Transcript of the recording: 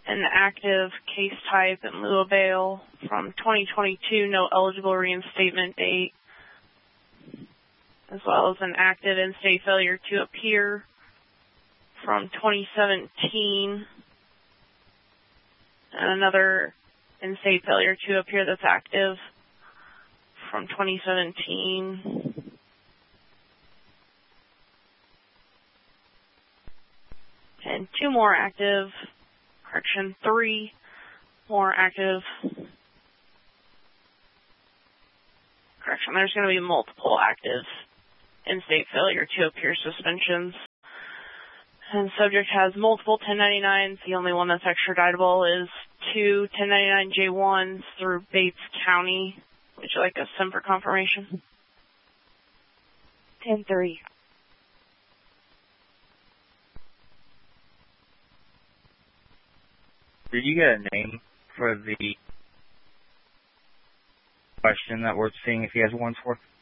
an active case type in lieu of bail from 2022, no eligible reinstatement date, as well as an active in-state failure to appear from 2017, and another in-state failure to appear that's active from 2017. And 2 more active, correction, 3 more active, correction, there's going to be multiple active in-state failure to appear suspensions. And subject has multiple 1099s. The only one that's extraditable is 2 1099-J1s through Bates County. Would you like a SIM for confirmation? 10-3. Did you get a name for the question that we're seeing if he has warrants for?